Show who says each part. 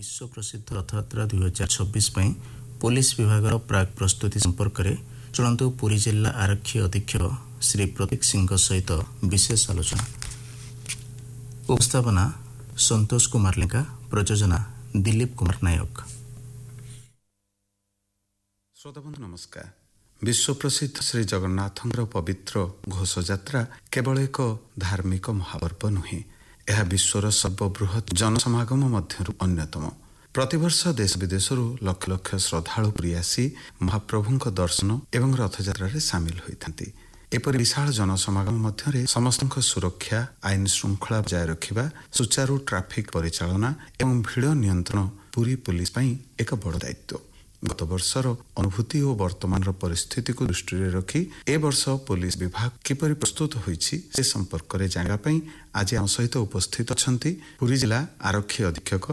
Speaker 1: विश्व प्रसिद्ध रथयात्रा 2026 ପାଇଁ पुलिस विभागर प्राग प्रस्तुति संपर्क में चलतु पुरी जिला आरक्षी अधीक्षक श्री प्रतीक सिंह सहित विशेष आलोचना। उपस्थापना संतोष कुमार लेंका, प्रयोजना दिलीप कुमार नायक।
Speaker 2: श्रोताबंधु नमस्कार। विश्व प्रसिद्ध श्री जगन्नाथଙ୍କର पवित्र घोषयात्रा केवल एक धार्मिक महापर्व नुहे, यह विश्वर सर्वबृहत जनसमागम मध्यरु अन्यतम। प्रतिवर्ष देश विदेशरू लक्ष लक्ष श्रद्धालु पुरी आसी महाप्रभुଙ୍କ दर्शन एवं रथयात्रा सामिल होइथांती। एपरि विशाल जनसमागम मध्यरे समस्तଙ୍କ सुरक्षा, आईन श्रृंखला बजाय रखिबा, सुचारू ट्राफिक परिचालना एवं भीड़ नियंत्रण पुरी पुलिस पई एक बड़ दायित्व। गत वर्षर अनुभूति और वर्तमान परिस्थिति को दृष्टि रखी ए वर्ष पुलिस विभाग किपरि प्रस्तुत होइछि से संपर्क में जानिबा पई आज आम सहित उपस्थित अछंती पुरी जिला आरक्षी अधीक्षक